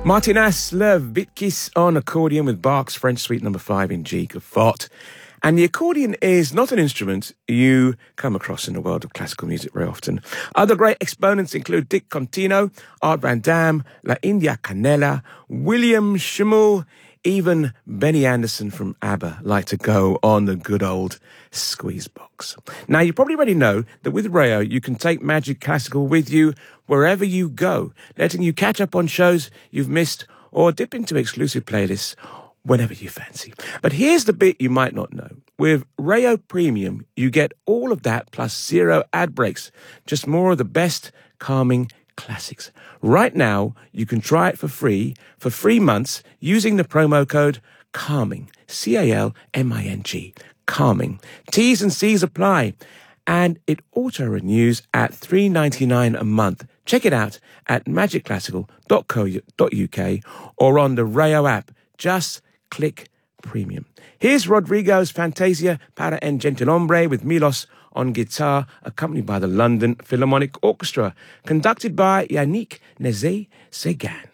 Martinas Le Vitkis on accordion with Bach's French Suite No. 5 in G Fort. And the accordion is not an instrument you come across in the world of classical music very often. Other great exponents include Dick Contino, Art Van Dam, La India Canela, William Schimmel, even Benny Anderson from ABBA like to go on the good old squeeze box. Now, you probably already know that with Rayo, you can take Magic Classical with you wherever you go, letting you catch up on shows you've missed or dip into exclusive playlists whenever you fancy. But here's the bit you might not know. With Rayo Premium, you get all of that plus 0 ad breaks, just more of the best calming classics. Right now, you can try it for 3 months, using the promo code CALMING, CALMING, CALMING. T's and C's apply, and it auto-renews at $3.99 a month. Check it out at magicclassical.co.uk or on the Rayo app. Just click Premium. Here's Rodrigo's Fantasia para un Gentilhombre with Milos on guitar, accompanied by the London Philharmonic Orchestra, conducted by Yannick Nézet-Séguin.